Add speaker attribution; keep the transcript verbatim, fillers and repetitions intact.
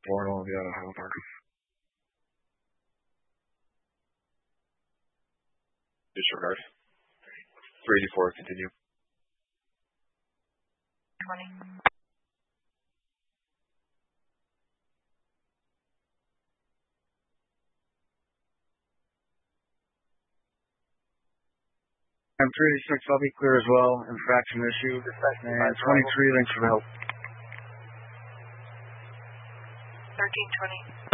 Speaker 1: four and I'll be out of Highland Park. Disregard. three eighty-four, continue.
Speaker 2: twenty.
Speaker 3: I'm three eighty-six, I'll be clear as well. Infraction issue. And twenty-three, thanks for the help.
Speaker 2: thirteen twenty.